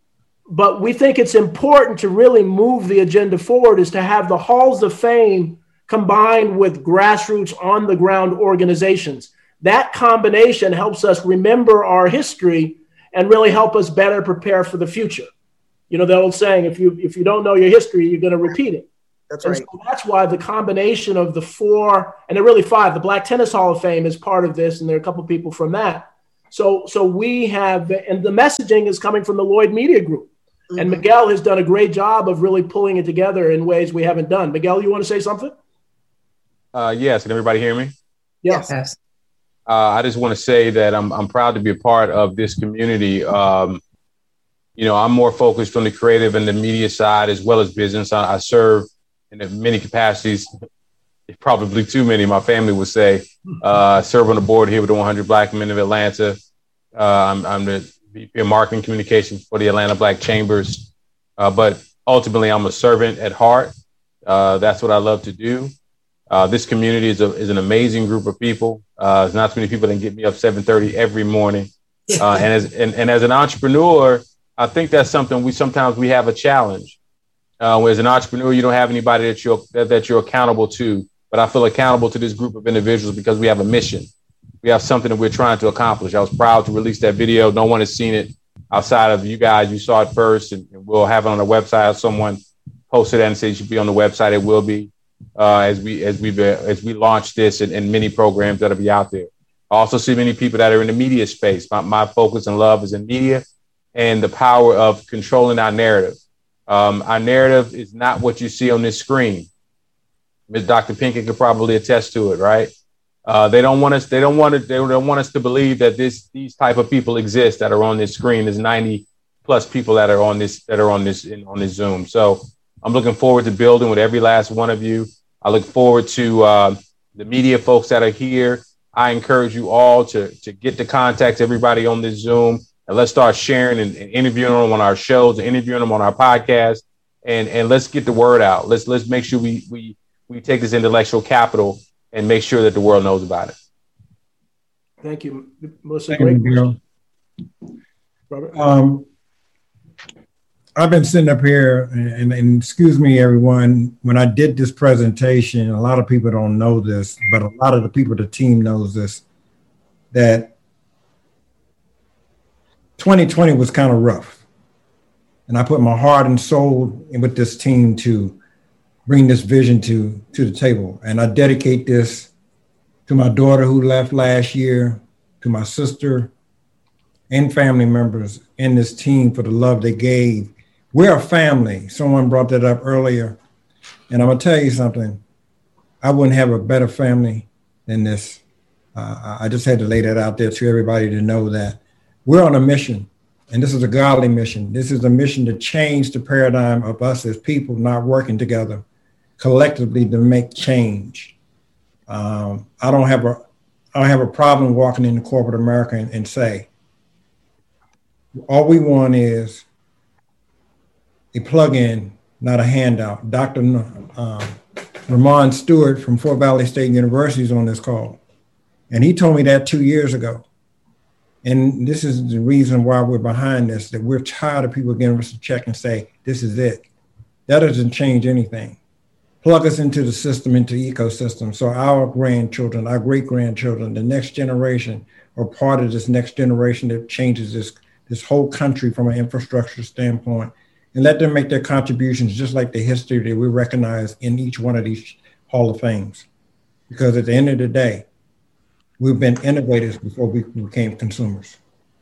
Speaker 4: but we think it's important to really move the agenda forward is to have the halls of fame combined with grassroots on the ground organizations. That combination helps us remember our history and really help us better prepare for the future. You know, the old saying, if you if you don't know your history, you're going to repeat it.
Speaker 17: That's
Speaker 4: and
Speaker 17: right.
Speaker 4: So that's why the combination of the four, and there are really five, the Black Tennis Hall of Fame is part of this, and there are a couple of people from that. So, so we have, and the messaging is coming from the Lloyd Media Group. Mm-hmm. And Miguel has done a great job of really pulling it together in ways we haven't done. Miguel, you want to say something?
Speaker 18: Uh, yes. Can everybody hear me?
Speaker 4: Yes.
Speaker 8: Yes.
Speaker 18: Uh, I just want to say that I'm I'm proud to be a part of this community. Um, you know, I'm more focused on the creative and the media side as well as business. I, I serve in many capacities, probably too many, my family would say. Uh, I serve on the board here with the one hundred Black Men of Atlanta. Uh, I'm, I'm the V P of Marketing Communications for the Atlanta Black Chambers. Uh, but ultimately, I'm a servant at heart. Uh, that's what I love to do. Uh, this community is, a, is an amazing group of people. Uh, there's not too many people that get me up seven thirty every morning. Uh, and, as, and, and as an entrepreneur, I think that's something we sometimes we have a challenge. Uh, as an entrepreneur, you don't have anybody that you're, that, that you're accountable to. But I feel accountable to this group of individuals because we have a mission. We have something that we're trying to accomplish. I was proud to release that video. No one has seen it outside of you guys. You saw it first, and, and we'll have it on the website. Someone posted that and said it should be on the website. It will be. Uh, as we as we as we launch this and, and many programs that'll be out there. I also see many people that are in the media space. My, my focus and love is in media and the power of controlling our narrative. Um, our narrative is not what you see on this screen. Miz Doctor Pinkett could probably attest to it, right? Uh, they don't want us. They don't want to. They don't want us to believe that this these type of people exist that are on this screen. There's ninety plus people that are on this that are on this in, on this Zoom. So I'm looking forward to building with every last one of you. I look forward to uh, the media folks that are here. I encourage you all to, to get to contact everybody on this Zoom, and let's start sharing and, and interviewing them on our shows, and interviewing them on our podcast, and, and let's get the word out. Let's let's make sure we we we take this intellectual capital and make sure that the world knows about it.
Speaker 4: Thank you, Melissa.
Speaker 13: Thank
Speaker 4: Great.
Speaker 13: you,
Speaker 4: Robert.
Speaker 13: Um, I've been sitting up here, and, and excuse me, everyone, when I did this presentation, a lot of people don't know this, but a lot of the people, the team knows this, that twenty twenty was kind of rough. And I put my heart and soul in with this team to bring this vision to, to the table. And I dedicate this to my daughter who left last year, to my sister and family members in this team for the love they gave. We're a family. Someone brought that up earlier. And I'm going to tell you something. I wouldn't have a better family than this. Uh, I just had to lay that out there to everybody to know that we're on a mission. And this is a godly mission. This is a mission to change the paradigm of us as people not working together collectively to make change. Um, I don't have a, I don't have a problem walking into corporate America and, and say, all we want is a plug-in, not a handout. Doctor Um, Ramon Stewart from Fort Valley State University is on this call. And he told me that two years ago. And this is the reason why we're behind this, that we're tired of people giving us a check and say, this is it. That doesn't change anything. Plug us into the system, into the ecosystem. So our grandchildren, our great-grandchildren, the next generation are part of this next generation that changes this, this whole country from an infrastructure standpoint. And let them make their contributions just like the history that we recognize in each one of these Hall of Fames. Because at the end of the day, we've been innovators before we became consumers.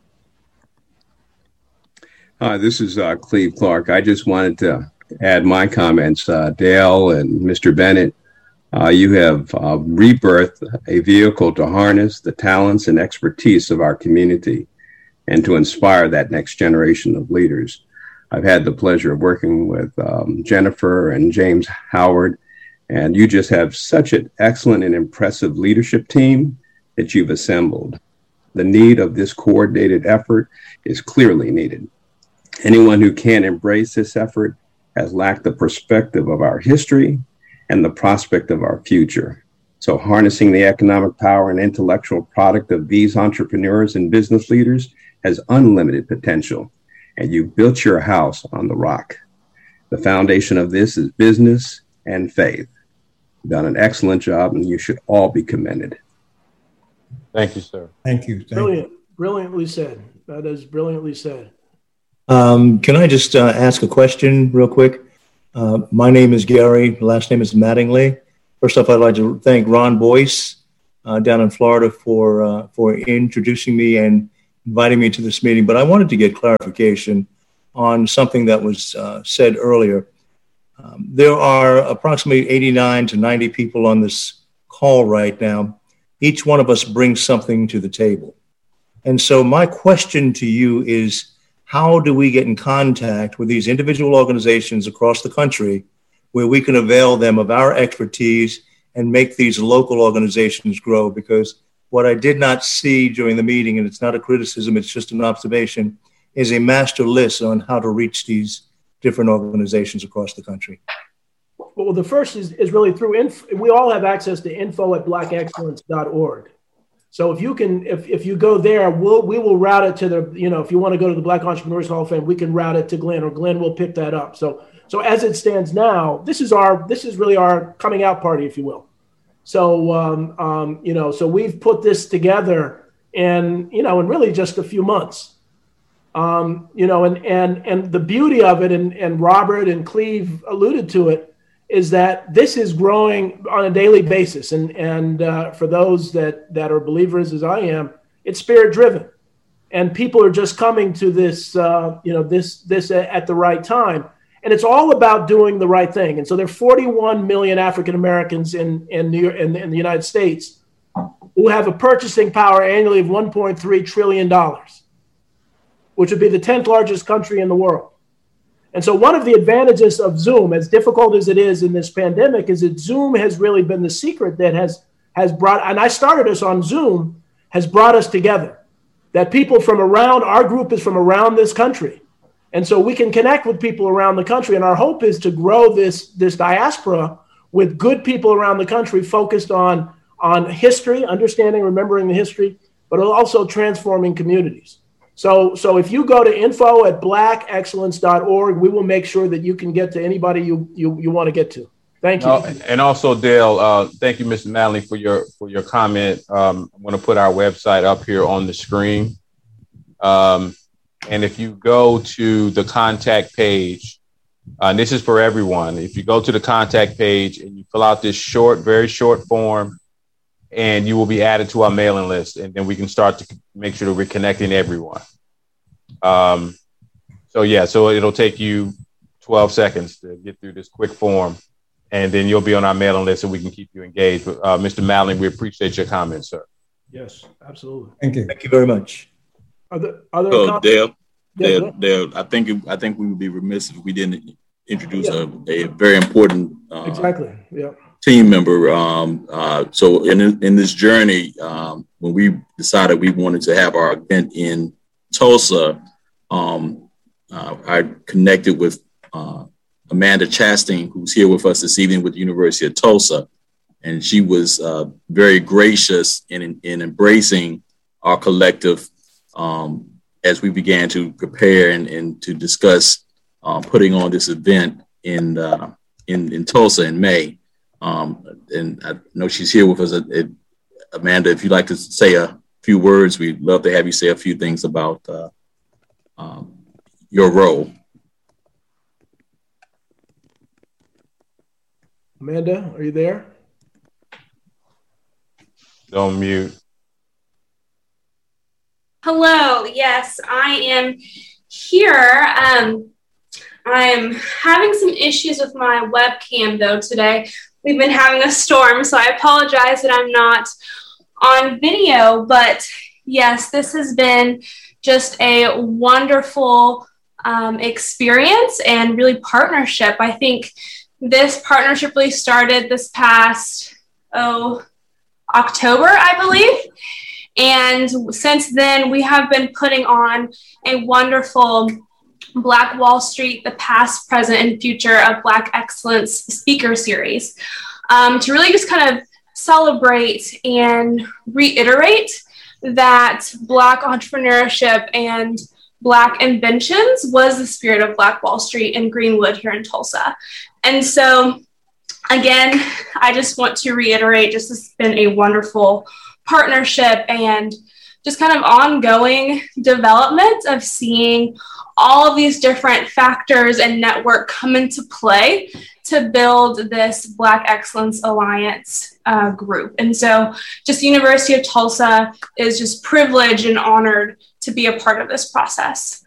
Speaker 19: Hi, this is uh, Cleve Clark. I just wanted to add my comments. Uh, Dale and Mister Bennett, uh, you have uh, rebirthed a vehicle to harness the talents and expertise of our community and to inspire that next generation of leaders. I've had the pleasure of working with um, Jennifer and James Howard, and you just have such an excellent and impressive leadership team that you've assembled. The need of this coordinated effort is clearly needed. Anyone who can't embrace this effort has lacked the perspective of our history and the prospect of our future. So harnessing the economic power and intellectual product of these entrepreneurs and business leaders has unlimited potential. and you've built your house on the rock. The foundation of this is business and faith. You've done an excellent job, and you should all be commended.
Speaker 18: Thank you, sir.
Speaker 13: Thank you. Thank
Speaker 4: Brilliant. You. Brilliantly said. That is brilliantly said.
Speaker 20: Um, can I just uh, ask a question real quick? Uh, my name is Gary. Last name is Mattingly. First off, I'd like to thank Ron Boyce uh, down in Florida for uh, for introducing me and inviting me to this meeting. But I wanted to get clarification on something that was uh, said earlier. Um, there are approximately eighty-nine to ninety people on this call right now. Each one of us brings something to the table. And so my question to you is, how do we get in contact with these individual organizations across the country where we can avail them of our expertise and make these local organizations grow? Because what I did not see during the meeting, and it's not a criticism, it's just an observation, is a master list on how to reach these different organizations across the country.
Speaker 4: Well, the first is, is really through, inf- we all have access to info at black excellence dot org. So if you can, if, if you go there, we'll, we will route it to the, you know, if you want to go to the Black Entrepreneurs Hall of Fame, we can route it to Glenn, or Glenn will pick that up. So, so as it stands now, this is our, this is really our coming out party, if you will. So, um, um, you know, so we've put this together in, you know, in really just a few months. Um, you know, and, and, and the beauty of it, and, and Robert and Cleve alluded to it, is that this is growing on a daily basis. And, and uh, for those that, that are believers, as I am, it's spirit driven. And people are just coming to this, uh, you know, this, this at the right time. And it's all about doing the right thing. And so there are forty-one million African Americans in, in, New York, in, in the United States who have a purchasing power annually of one point three trillion dollars, which would be the tenth largest country in the world. And so one of the advantages of Zoom, as difficult as it is in this pandemic, is that Zoom has really been the secret that has, has brought, and I started us on Zoom, has brought us together. That people from around, our group is from around this country. And so we can connect with people around the country. And our hope is to grow this, this diaspora with good people around the country focused on, on history, understanding, remembering the history, but also transforming communities. So, so if you go to info at black excellence dot org, we will make sure that you can get to anybody you, you, you want to get to. Thank you.
Speaker 18: Uh, and also, Dale, uh, thank you, Mister Manley, for your for your comment. Um, I'm going to put our website up here on the screen. Um, and if you go to the contact page, uh, and this is for everyone, if you go to the contact page and you fill out this short, very short form, and you will be added to our mailing list, and then we can start to make sure that we're connecting everyone. Um, so yeah, so it'll take you twelve seconds to get through this quick form, and then you'll be on our mailing list, and we can keep you engaged. Uh, Mister Malin, we appreciate your comments, sir.
Speaker 4: Yes, absolutely.
Speaker 13: Thank you.
Speaker 20: Thank you very much.
Speaker 4: Are there, are there
Speaker 9: So Dale,
Speaker 4: Yeah,
Speaker 9: Dale, Dale, I think it, I think we would be remiss if we didn't introduce yeah. a, a very important uh,
Speaker 4: exactly yeah.
Speaker 9: team member. Um, uh, so in in this journey, um, when we decided we wanted to have our event in Tulsa, um, uh, I connected with uh, Amanda Chastain, who's here with us this evening with the University of Tulsa, and she was uh, very gracious in in embracing our collective um, as we began to prepare and, and to discuss uh, putting on this event in uh, in in Tulsa in May. Um, and I know she's here with us. It, Amanda, if you'd like to say a few words, we'd love to have you say a few things about uh, um, your role.
Speaker 4: Amanda, are you there?
Speaker 18: On mute.
Speaker 21: Hello. Yes, I am here. Um, I'm having some issues with my webcam, though, today. We've been having a storm, so I apologize that I'm not on video. But yes, this has been just a wonderful um, experience and really partnership. I think this partnership really started this past, oh, October, I believe. And since then, we have been putting on a wonderful Black Wall Street, the past, present, and future of Black Excellence speaker series um, to really just kind of celebrate and reiterate that Black entrepreneurship and Black inventions was the spirit of Black Wall Street in Greenwood here in Tulsa. And so, again, I just want to reiterate, just it's been a wonderful partnership and just kind of ongoing development of seeing all of these different factors and network come into play to build this Black Excellence Alliance uh, group. And so just the University of Tulsa is just privileged and honored to be a part of this process.